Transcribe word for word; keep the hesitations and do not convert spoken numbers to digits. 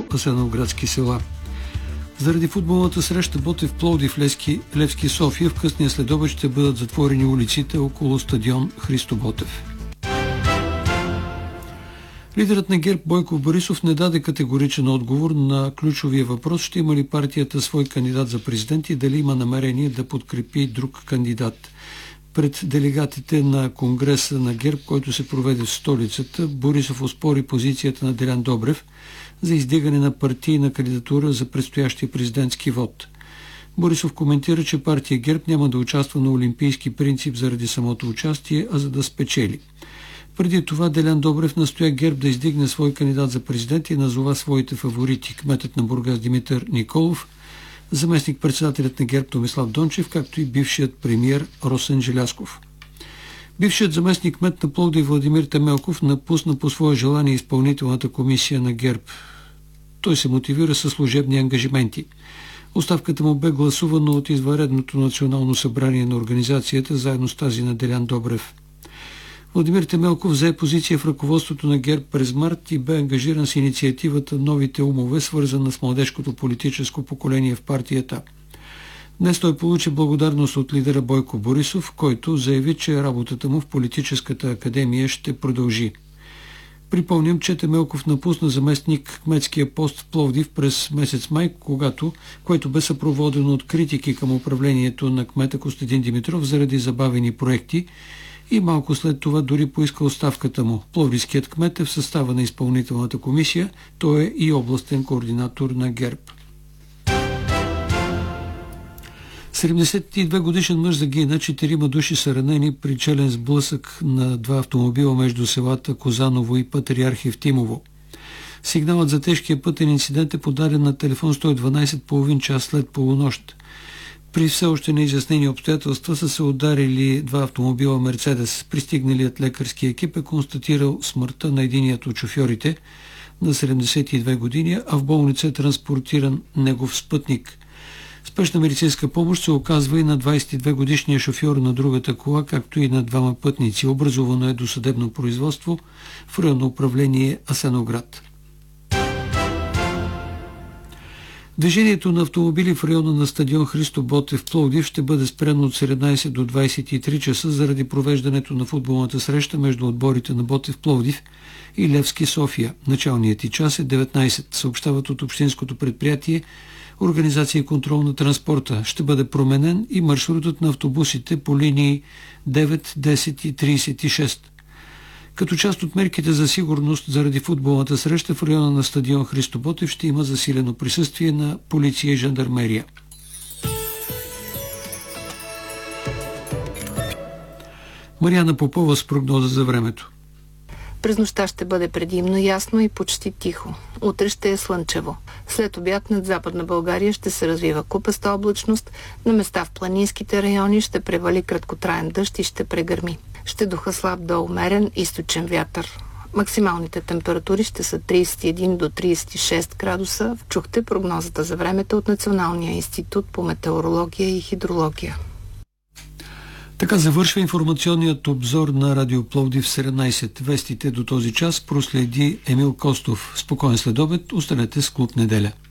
асеновградски села. Заради футболната среща Ботев Пловдив Левски, Левски София в късния следобед ще бъдат затворени улиците около стадион Христо Ботев. Лидерът на ГЕРБ Бойко Борисов не даде категоричен отговор на ключовия въпрос ще има ли партията свой кандидат за президент и дали има намерение да подкрепи друг кандидат. Пред делегатите на Конгреса на ГЕРБ, който се проведе в столицата, Борисов оспори позицията на Делян Добрев за издигане на партийна кандидатура за предстоящия президентски вод. Борисов коментира, че партия ГЕРБ няма да участва на олимпийски принцип заради самото участие, а за да спечели. Преди това Делян Добрев настоя ГЕРБ да издигне свой кандидат за президент и назова своите фаворити – кметът на Бургас Димитър Николов, заместник-председателят на ГЕРБ Томислав Дончев, както и бившият премиер Росен Желязков. Бившият заместник-кмет на Пловдив Владимир Темелков напусна по свое желание изпълнителната комисия на ГЕРБ. Той се мотивира със служебни ангажименти. Оставката му бе гласувана от извънредното национално събрание на организацията, заедно с тази на Делян Добрев. Владимир Темелков взе позиция в ръководството на ГЕРБ през март и бе ангажиран с инициативата Новите умове, свързана с младежкото политическо поколение в партията. Днес той получи благодарност от лидера Бойко Борисов, който заяви, че работата му в политическата академия ще продължи. Припомням, че Темелков напусна заместник кметския пост в Пловдив през месец май, когато, което бе съпроводено от критики към управлението на кмета Костадин Димитров заради забавени проекти, и малко след това дори поиска оставката му. Пловдивският кмет е в състава на изпълнителната комисия, той е и областен координатор на ГЕРБ. седемдесет и две годишен мъж загина, четирима души са ранени при челен сблъсък на два автомобила между селата Козаново и Патриарх Евтимово. Сигналът за тежкия пътен инцидент е подаден на телефон сто и дванадесет половин час след полунощ. При все още неизяснени обстоятелства са се ударили два автомобила Мерцедес. Пристигналият лекарски екип е констатирал смъртта на единият от шофьорите на седемдесет и две години, а в болница е транспортиран негов спътник. Спешна медицинска помощ се оказва и на двадесет и две годишния шофьор на другата кола, както и на двама пътници. Образувано е досъдебно производство в районно управление Асеновград. Движението на автомобили в района на стадион Христо Ботев Пловдив ще бъде спряно от седемнадесет до двадесет и три часа заради провеждането на футболната среща между отборите на Ботев Пловдив и Левски София. Началният и час е деветнадесет, съобщават от общинското предприятие Организация и контрол на транспорта. Ще бъде променен и маршрутът на автобусите по линии девет, десет и тридесет и шест. Като част от мерките за сигурност заради футболната среща в района на стадион Христо Ботев ще има засилено присъствие на полиция и жандармерия. Мариана Попова с прогноза за времето. През нощта ще бъде предимно ясно и почти тихо. Утре ще е слънчево. След обяд над Западна България ще се развива купаста облачност, на места в планинските райони ще превали краткотраен дъжд и ще прегърми. Ще духа слаб до умерен източен вятър. Максималните температури ще са тридесет и един до тридесет и шест градуса. Чухте прогнозата за времето от Националния институт по метеорология и хидрология. Така завършва информационният обзор на Радио Пловдив в седемнадесет. Вестите до този час проследи Емил Костов. Спокоен следобед, останете с Клуб Неделя.